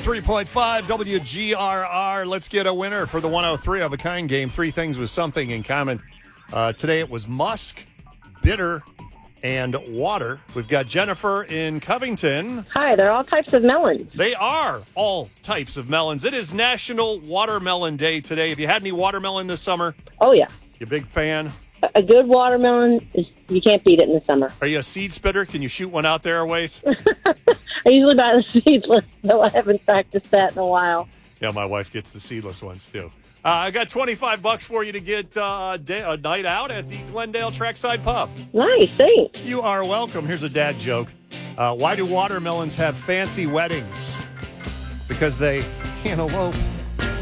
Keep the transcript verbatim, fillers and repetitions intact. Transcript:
three point five W G R R. Let's get a winner for the one oh three of a kind game. Three things with something in common. Uh, today it was musk, bitter, and water. We've got Jennifer in Covington. Hi, they're all types of melons. They are all types of melons. It is National Watermelon Day today. Have you had any watermelon this summer? Oh, yeah. You a big fan? A, a good watermelon, is you can't beat it in the summer. Are you a seed spitter? Can you shoot one out there a ways? I usually buy the seedless, though I haven't practiced that in a while. Yeah, my wife gets the seedless ones, too. Uh, I got twenty-five bucks for you to get uh, a, day, a night out at the Glendale Trackside Pub. Nice, thanks. You are welcome. Here's a dad joke. Uh, why do watermelons have fancy weddings? Because they can't elope.